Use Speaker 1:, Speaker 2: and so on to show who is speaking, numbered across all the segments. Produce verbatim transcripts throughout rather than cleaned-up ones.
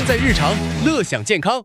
Speaker 1: 在日常，乐享健康。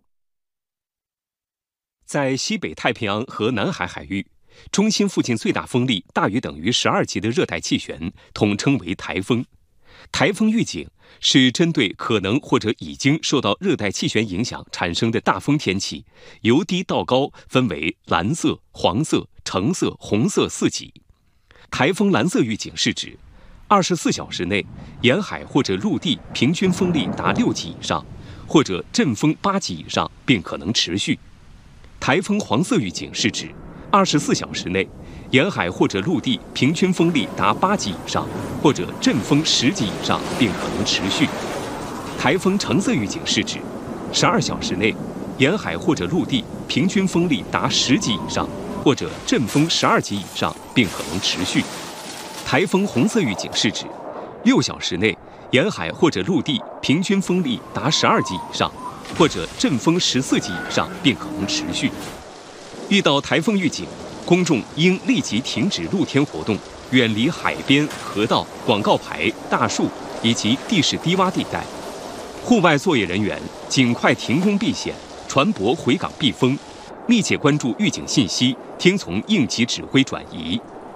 Speaker 2: 在西北太平洋和南海海域，中心附近最大风力大于等于十二级的热带气旋，统称为台风。台风预警是针对可能或者已经受到热带气旋影响产生的大风天气，由低到高分为蓝色、黄色、橙色、红色四级。台风蓝色预警是指二十四小时内沿海或者陆地平均风力达六级以上，或者阵风八级以上，并可能持续。台风黄色预警是指二十四小时内沿海或者陆地平均风力达八级以上，或者阵风十级以上，并可能持续。台风橙色预警是指十二小时内沿海或者陆地平均风力达十级以上，或者阵风十二级以上，并可能持续。台风红色预警是指六小时内沿海或者陆地平均风力达十二级以上，或者阵风十四级以上，并可能持续。遇到台风预警，公众应立即停止露天活动，远离海边、河道、广告牌、大树以及地势低洼地带。户外作业人员尽快停工避险，船舶回港避风，密切关注预警信息，听从应急指挥转移。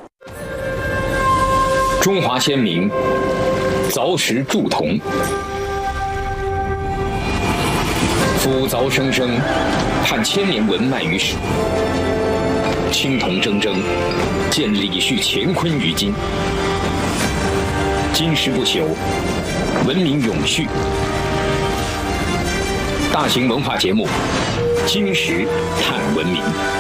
Speaker 3: 中华先民凿石铸铜，夫凿生生，盼千年文脉于史。青铜铮铮，见李旭乾坤于今。金石不朽，文明永续。大型文化节目《金石探文明》。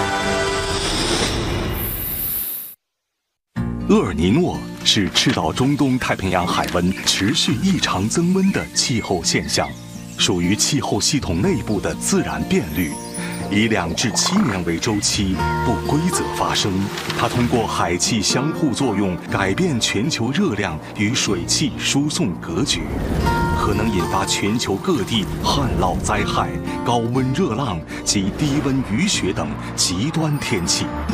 Speaker 4: 厄尔尼诺是赤道中东太平洋海温持续异常增温的气候现象，属于气候系统内部的自然变律，以两至七年为周期，不规则发生。它通过海气相互作用，改变全球热量与水汽输送格局，可能引发全球各地旱涝灾害、高温热浪及低温雨雪等极端天气。